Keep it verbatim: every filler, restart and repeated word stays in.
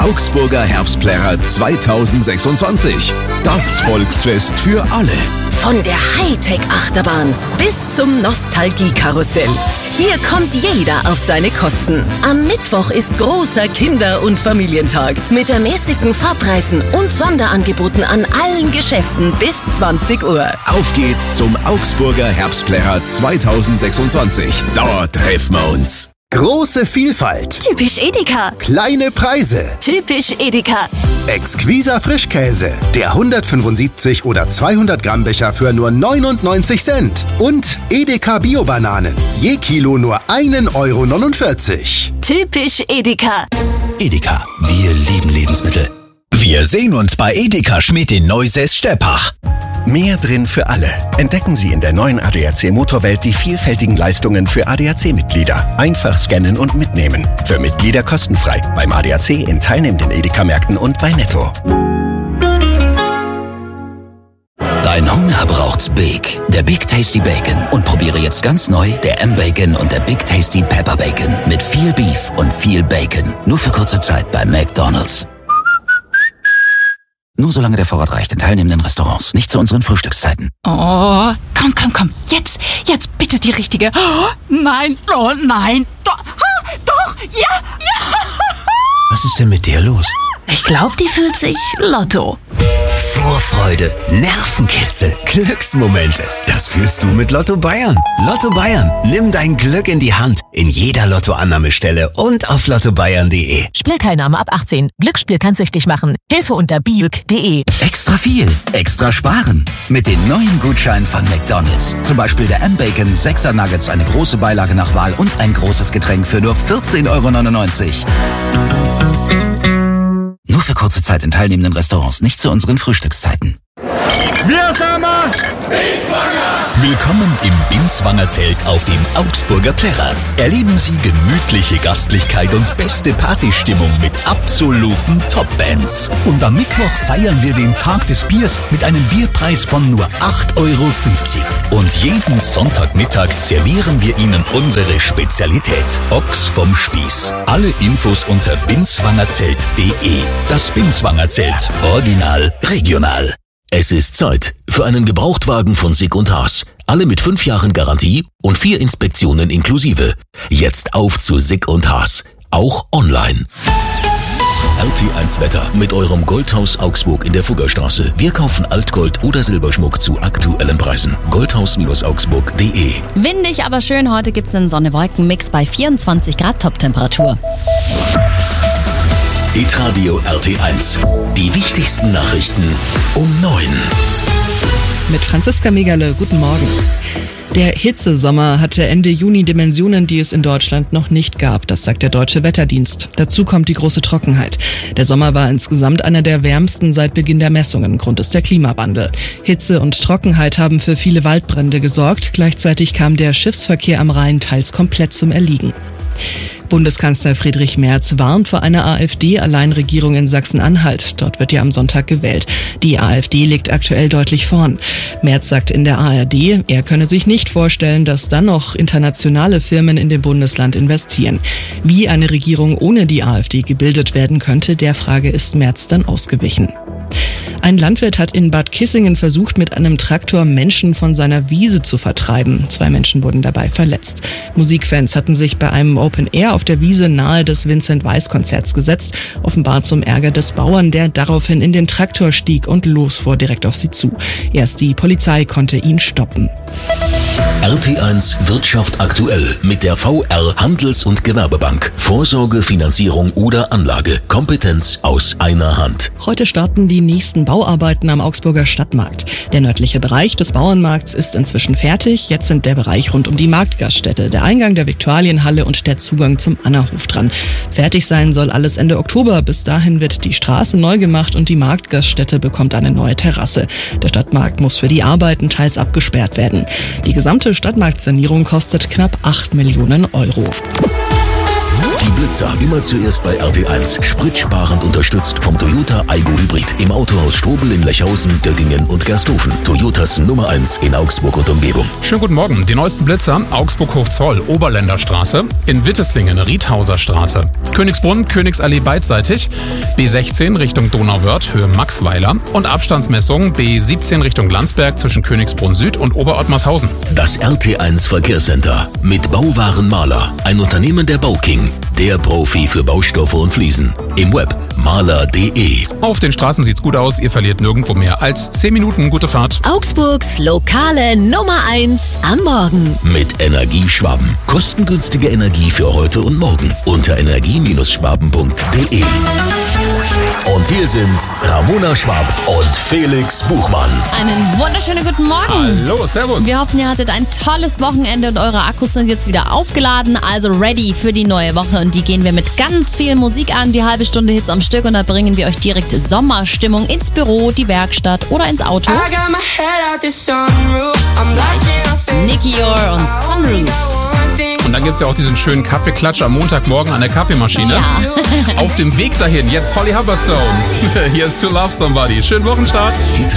Augsburger Herbstplärrer zweitausendsechsundzwanzig. Das Volksfest für alle. Von der Hightech-Achterbahn bis zum Nostalgie-Karussell. Hier kommt jeder auf seine Kosten. Am Mittwoch ist großer Kinder- und Familientag mit ermäßigten Fahrpreisen und Sonderangeboten an allen Geschäften bis zwanzig Uhr. Auf geht's zum Augsburger Herbstplärrer zweitausendsechsundzwanzig. Dort treffen wir uns. Große Vielfalt. Typisch Edeka. Kleine Preise. Typisch Edeka. Exquiser Frischkäse. Der hundertfünfundsiebzig oder zweihundert Gramm Becher für nur neunundneunzig Cent. Und Edeka Bio-Bananen. Je Kilo nur ein Euro neunundvierzig. Typisch Edeka. Edeka, wir lieben Lebensmittel. Wir sehen uns bei Edeka Schmidt in Neusäß-Steppach. Mehr drin für alle. Entdecken Sie in der neuen A D A C Motorwelt die vielfältigen Leistungen für A D A C-Mitglieder. Einfach scannen und mitnehmen. Für Mitglieder kostenfrei. Beim A D A C in teilnehmenden Edeka-Märkten und bei Netto. Dein Hunger braucht's Big. Der Big Tasty Bacon. Und probiere jetzt ganz neu der M-Bacon und der Big Tasty Pepper Bacon. Mit viel Beef und viel Bacon. Nur für kurze Zeit bei McDonald's. Nur solange der Vorrat reicht in teilnehmenden Restaurants. Nicht zu unseren Frühstückszeiten. Oh, komm, komm, komm. Jetzt, jetzt bitte die richtige. Oh, nein, oh nein. Doch, oh, doch, ja, ja. Was ist denn mit dir los? Ich glaube, die fühlt sich Lotto. Vorfreude, Nervenkitzel, Glücksmomente. Das fühlst du mit Lotto Bayern. Lotto Bayern. Nimm dein Glück in die Hand. In jeder Lottoannahmestelle und auf lotto bayern punkt de. Spielteilnahme ab achtzehn. Glücksspiel kann süchtig machen. Hilfe unter biuk punkt de. Extra viel, extra sparen. Mit den neuen Gutscheinen von McDonald's. Zum Beispiel der M-Bacon, sechser Nuggets, eine große Beilage nach Wahl und ein großes Getränk für nur vierzehn Euro neunundneunzig. Nur für kurze Zeit in teilnehmenden Restaurants, nicht zu unseren Frühstückszeiten. Wir sind wir. Willkommen im Binswanger Zelt auf dem Augsburger Plärrer. Erleben Sie gemütliche Gastlichkeit und beste Partystimmung mit absoluten Top-Bands. Und am Mittwoch feiern wir den Tag des Biers mit einem Bierpreis von nur acht Euro fünfzig. Und jeden Sonntagmittag servieren wir Ihnen unsere Spezialität. Ochs vom Spieß. Alle Infos unter binswangerzelt punkt de. Das Binswanger Zelt. Original, regional. Es ist Zeit für einen Gebrauchtwagen von Sick und Haas. Alle mit fünf Jahren Garantie und vier Inspektionen inklusive. Jetzt auf zu Sick und Haas. Auch online. R T eins Wetter mit eurem Goldhaus Augsburg in der Fuggerstraße. Wir kaufen Altgold oder Silberschmuck zu aktuellen Preisen. goldhaus augsburg punkt de. Windig, aber schön. Heute gibt's einen Sonne-Wolken-Mix bei vierundzwanzig Grad Toptemperatur. Hitradio R T eins. Die wichtigsten Nachrichten um neun. Mit Franziska Megale, guten Morgen. Der Hitzesommer hatte Ende Juni Dimensionen, die es in Deutschland noch nicht gab. Das sagt der Deutsche Wetterdienst. Dazu kommt die große Trockenheit. Der Sommer war insgesamt einer der wärmsten seit Beginn der Messungen. Grund ist der Klimawandel. Hitze und Trockenheit haben für viele Waldbrände gesorgt. Gleichzeitig kam der Schiffsverkehr am Rhein teils komplett zum Erliegen. Bundeskanzler Friedrich Merz warnt vor einer AfD-Alleinregierung in Sachsen-Anhalt. Dort wird ja am Sonntag gewählt. Die AfD liegt aktuell deutlich vorn. Merz sagt in der A R D, er könne sich nicht vorstellen, dass dann noch internationale Firmen in dem Bundesland investieren. Wie eine Regierung ohne die AfD gebildet werden könnte, der Frage ist Merz dann ausgewichen. Ein Landwirt hat in Bad Kissingen versucht, mit einem Traktor Menschen von seiner Wiese zu vertreiben. Zwei Menschen wurden dabei verletzt. Musikfans hatten sich bei einem Open Air auf der Wiese nahe des Vincent-Weiss-Konzerts gesetzt, offenbar zum Ärger des Bauern, der daraufhin in den Traktor stieg und losfuhr direkt auf sie zu. Erst die Polizei konnte ihn stoppen. R T eins Wirtschaft aktuell mit der V R Handels- und Gewerbebank. Vorsorge, Finanzierung oder Anlage. Kompetenz aus einer Hand. Heute starten die nächsten Bauarbeiten am Augsburger Stadtmarkt. Der nördliche Bereich des Bauernmarkts ist inzwischen fertig. Jetzt sind der Bereich rund um die Marktgaststätte, der Eingang der Viktualienhalle und der Zugang zum Annerhof dran. Fertig sein soll alles Ende Oktober. Bis dahin wird die Straße neu gemacht und die Marktgaststätte bekommt eine neue Terrasse. Der Stadtmarkt muss für die Arbeiten teils abgesperrt werden. Die gesamte Stadtmarktsanierung kostet knapp acht Millionen Euro. Die Blitzer. Immer zuerst bei R T eins. Spritsparend unterstützt vom Toyota Aygo Hybrid. Im Autohaus Strobel in Lechhausen, Göggingen und Gersthofen. Toyotas Nummer eins in Augsburg und Umgebung. Schönen guten Morgen. Die neuesten Blitzer. Augsburg-Hochzoll, Oberländerstraße. In Witteslingen, Riedhauser Straße. Königsbrunn, Königsallee beidseitig. B sechzehn Richtung Donauwörth, Höhe Maxweiler. Und Abstandsmessung B siebzehn Richtung Landsberg zwischen Königsbrunn Süd und Oberottmarshausen. Das R T eins Verkehrscenter mit Bauwaren Maler. Ein Unternehmen der Bauking. Der Profi für Baustoffe und Fliesen. Im Web maler punkt de. Auf den Straßen sieht's gut aus. Ihr verliert nirgendwo mehr als zehn Minuten. Gute Fahrt. Augsburgs lokale Nummer eins am Morgen. Mit Energieschwaben. Kostengünstige Energie für heute und morgen. Unter energie Schwaben punkt de. Und hier sind Ramona Schwab und Felix Buchmann. Einen wunderschönen guten Morgen. Hallo, servus. Wir hoffen, ihr hattet ein tolles Wochenende und eure Akkus sind jetzt wieder aufgeladen. Also ready für die neue Woche. Und die gehen wir mit ganz viel Musik an. Die halbe Stunde Hits am Stück. Und da bringen wir euch direkt Sommerstimmung ins Büro, die Werkstatt oder ins Auto. Nicky Yor und Sunroof. Und dann gibt's ja auch diesen schönen Kaffeeklatsch am Montagmorgen an der Kaffeemaschine. Ja. Auf dem Weg dahin jetzt Holly Humberstone. Hier ist To Love Somebody. Schönen Wochenstart. Hitradio